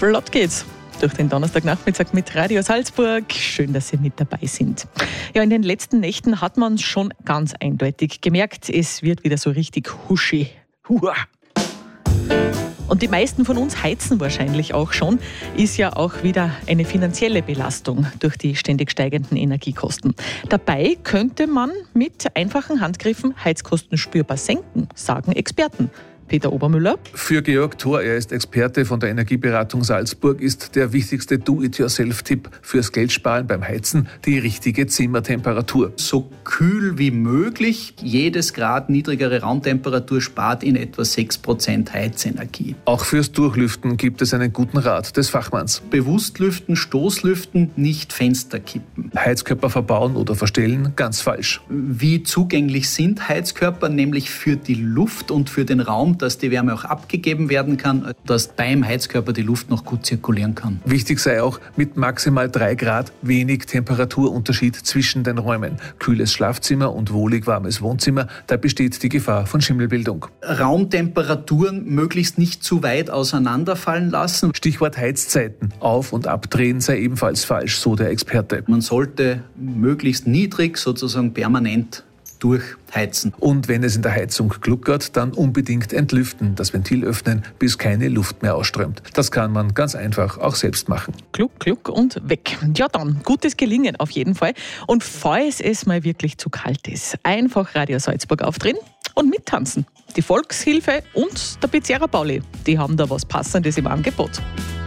Flott geht's durch den Donnerstagnachmittag mit Radio Salzburg. Schön, dass Sie mit dabei sind. Ja, in den letzten Nächten hat man schon ganz eindeutig gemerkt, es wird wieder so richtig huschi. Hua. Und die meisten von uns heizen wahrscheinlich auch schon, ist ja auch wieder eine finanzielle Belastung durch die ständig steigenden Energiekosten. Dabei könnte man mit einfachen Handgriffen Heizkosten spürbar senken, sagen Experten. Peter Obermüller. Für Georg Thor, er ist Experte von der Energieberatung Salzburg, ist der wichtigste Do-it-yourself-Tipp fürs Geldsparen beim Heizen die richtige Zimmertemperatur. So kühl wie möglich. Jedes Grad niedrigere Raumtemperatur spart in etwa 6% Heizenergie. Auch fürs Durchlüften gibt es einen guten Rat des Fachmanns. Bewusst lüften, Stoßlüften, nicht Fenster kippen. Heizkörper verbauen oder verstellen, ganz falsch. Wie zugänglich sind Heizkörper? Nämlich für die Luft und für den Raum, dass die Wärme auch abgegeben werden kann, dass beim Heizkörper die Luft noch gut zirkulieren kann. Wichtig sei auch, mit maximal 3 Grad wenig Temperaturunterschied zwischen den Räumen. Kühles Schlafzimmer und wohlig warmes Wohnzimmer, da besteht die Gefahr von Schimmelbildung. Raumtemperaturen möglichst nicht zu weit auseinanderfallen lassen. Stichwort Heizzeiten. Auf- und abdrehen sei ebenfalls falsch, so der Experte. Man sollte möglichst niedrig, sozusagen permanent durchheizen. Und wenn es in der Heizung gluckert, dann unbedingt entlüften, das Ventil öffnen, bis keine Luft mehr ausströmt. Das kann man ganz einfach auch selbst machen. Gluck, gluck und weg. Ja dann, gutes Gelingen auf jeden Fall. Und falls es mal wirklich zu kalt ist, einfach Radio Salzburg aufdrehen und mittanzen. Die Volkshilfe und der Pizzeria Pauli, die haben da was Passendes im Angebot.